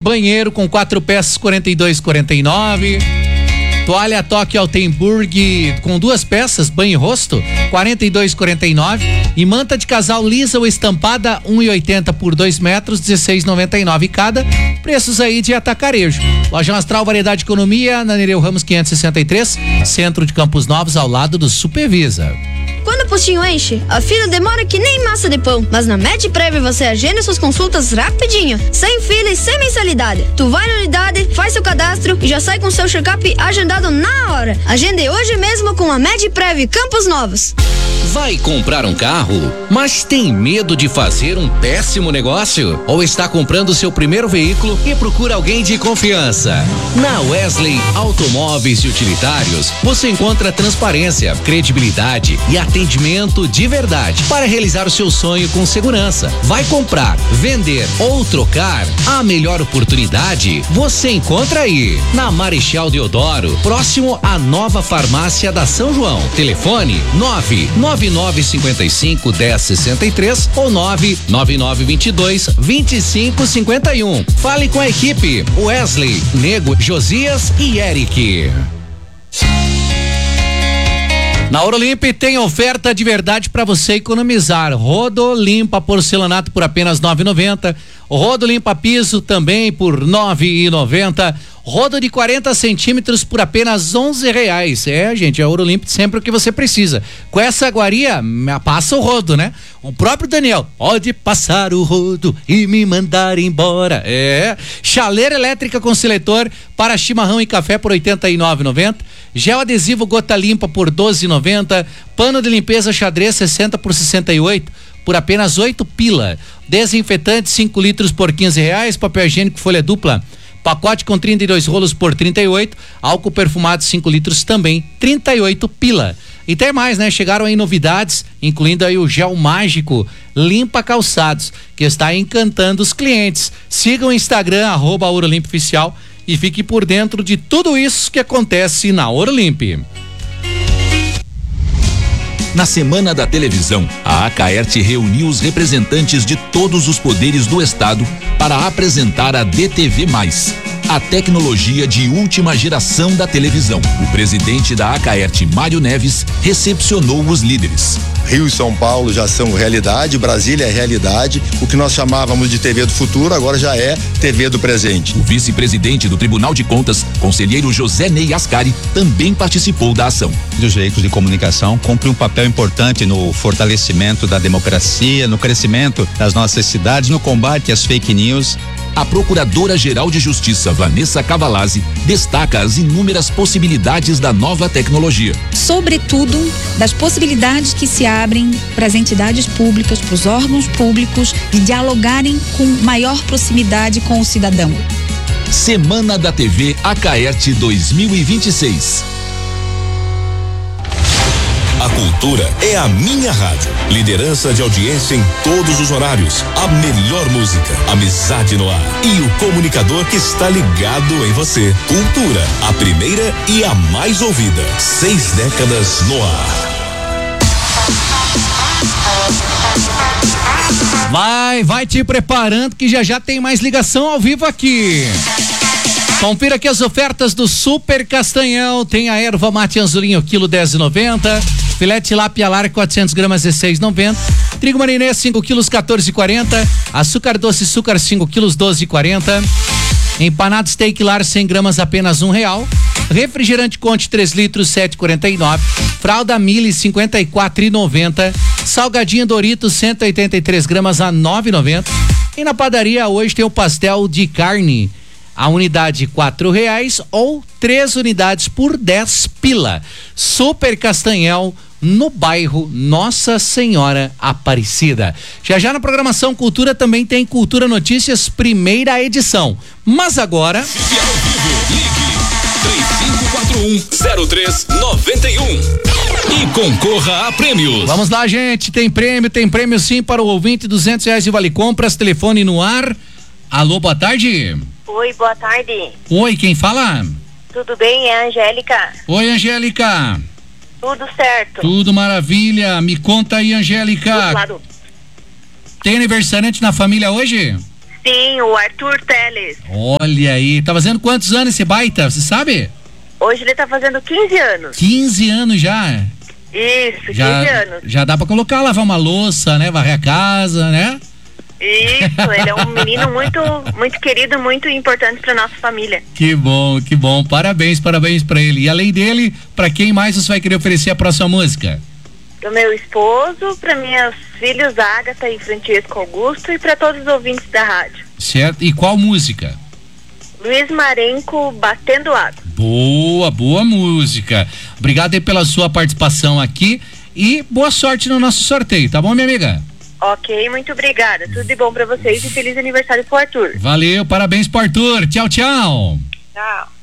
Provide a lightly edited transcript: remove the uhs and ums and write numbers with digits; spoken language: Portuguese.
banheiro com 4 peças, 42,49. Toalha Toque Altenburg com 2 peças, banho e rosto, 42,49. E manta de casal lisa ou estampada, 1,80 por 2 metros, 16,99 cada. Preços aí de atacarejo. Loja Astral, variedade de economia, na Nereu Ramos 563, centro de Campos Novos, ao lado do Supervisa. Quando o postinho enche, a fila demora que nem massa de pão. Mas na MedPrev você agenda suas consultas rapidinho, sem fila e sem mensalidade. Tu vai na unidade, faz seu cadastro e já sai com seu check-up agendado na hora. Agende hoje mesmo com a MedPrev Campos Novos. Vai comprar um carro, mas tem medo de fazer um péssimo negócio? Ou está comprando seu primeiro veículo e procura alguém de confiança? Na Wesley Automóveis e Utilitários, você encontra transparência, credibilidade e atendimento de verdade para realizar o seu sonho com segurança. Vai comprar, vender ou trocar? A melhor oportunidade você encontra aí, na Marechal Deodoro, próximo à nova farmácia da São João. Telefone 99955-1063 ou 99922-2551. Fale com a equipe Wesley, Nego, Josias e Eric. Na Ouro-Limp tem oferta de verdade para você economizar. Rodo limpa porcelanato por apenas R$ 9,90. Rodo limpa piso também por R$ 9,90. Rodo de 40 centímetros por apenas R$ 11,00. É, gente, é Ouro-Limp sempre o que você precisa. Com essa aguaria, passa o rodo, né? O próprio Daniel, pode passar o rodo e me mandar embora. É. Chaleira elétrica com seletor para chimarrão e café por R$ 89,90. Gel adesivo gota limpa por R$ 12,90. Pano de limpeza xadrez 60 por 68 por apenas 8 pila. Desinfetante 5 litros por R$ 15,00. Papel higiênico folha dupla, pacote com 32 rolos por 38. Álcool perfumado 5 litros também 38 pila. E tem mais, né? Chegaram aí novidades, incluindo aí o gel mágico Limpa Calçados, que está encantando os clientes. Siga o Instagram @Ouro-Limp Oficial e fique por dentro de tudo isso que acontece na Ouro-Limp. Na Semana da Televisão, a Acaert reuniu os representantes de todos os poderes do Estado para apresentar a DTV+, a tecnologia de última geração da televisão. O presidente da Acaert, Mário Neves, recepcionou os líderes. Rio e São Paulo já são realidade, Brasília é realidade. O que nós chamávamos de TV do futuro agora já é TV do presente. O vice-presidente do Tribunal de Contas, conselheiro José Ney Ascari, também participou da ação. Os veículos de comunicação cumprem um papel importante no fortalecimento da democracia, no crescimento das nossas cidades, no combate às fake news. A Procuradora-Geral de Justiça, Vanessa Cavalazzi, destaca as inúmeras possibilidades da nova tecnologia. Sobretudo, das possibilidades que se abrem para as entidades públicas, para os órgãos públicos, de dialogarem com maior proximidade com o cidadão. Semana da TV Acaert 2026. A cultura é a minha rádio. Liderança de audiência em todos os horários. A melhor música, amizade no ar. E o comunicador que está ligado em você. Cultura, a primeira e a mais ouvida. 6 décadas no ar. Vai te preparando que já tem mais ligação ao vivo aqui. Confira aqui as ofertas do Super Castanhão. Tem a erva mate anzulinho, quilo 10,90. Filé tilápia lar 400 gramas 16,90. Trigo marinês 5 quilos 14,40. Açúcar doce açúcar 5 quilos 12,40. Empanado steak lar 100 gramas apenas R$1. Refrigerante Conte 3 litros 7,49. Fralda Mille 54,90. Salgadinho Doritos 183 gramas a 9,90. E na padaria hoje tem o pastel de carne. A unidade R$4 ou 3 unidades por 10 pila. Super Castanhão, no bairro Nossa Senhora Aparecida. Já na programação Cultura também tem Cultura Notícias, primeira edição. Mas agora... Ligue 3541-0391 e concorra a prêmios. Vamos lá, gente, tem prêmio sim para o ouvinte, R$200 de vale compras, telefone no ar. Alô, boa tarde. Oi, boa tarde. Oi, quem fala? Tudo bem, é a Angélica. Oi, Angélica. Tudo certo. Tudo maravilha. Me conta aí, Angélica. Claro. Tem aniversariante na família hoje? Sim, o Arthur Teles. Olha aí, tá fazendo quantos anos esse baita, você sabe? Hoje ele tá fazendo 15 anos. 15 anos já? Isso, já, 15 anos. Já dá pra colocar, lavar uma louça, né? Varrer a casa, né? Isso, ele é um menino muito querido, muito importante pra nossa família. Que bom, parabéns pra ele. E além dele, pra quem mais você vai querer oferecer a próxima música? Pro meu esposo, pra meus filhos Ágata e Francisco Augusto e pra todos os ouvintes da rádio. Certo, e qual música? Luiz Marenco, Batendo Água. Boa música. Obrigado aí pela sua participação aqui e boa sorte no nosso sorteio, tá bom, minha amiga? Ok, muito obrigada. Tudo de bom pra vocês e feliz aniversário pro Arthur. Valeu, parabéns pro Arthur. Tchau. Tchau.